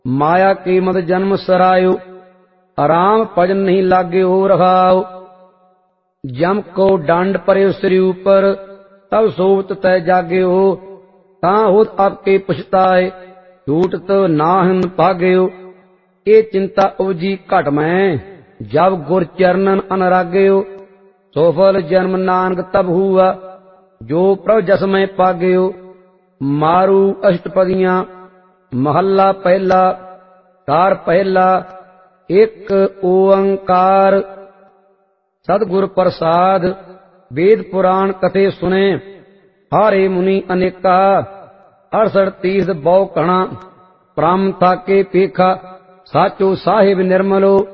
माया की मत जन्म सरायो, राम भजन नहीं लागे हो रखाओ। जम को डांड परे सिर ऊपर, तब सोवत तय जागे हो। ता होत आपके पछताए, छूटत नाहन भागे हो। ये चिंता उपजी घट में, जब गुर चरणन अनरागे हो। सोफल जन्म नानक तब हुआ, जो प्रभ जस में पागे हो। मारू अष्टपदियां महला पहला, कार पहला एक ओंकार। सतगुर प्रसाद वेद पुराण कथे सुने, हारे मुनि अनेका। 68 तीर्थ बहु कणा, प्राम था के पेखा। साचो साहिब निर्मलो,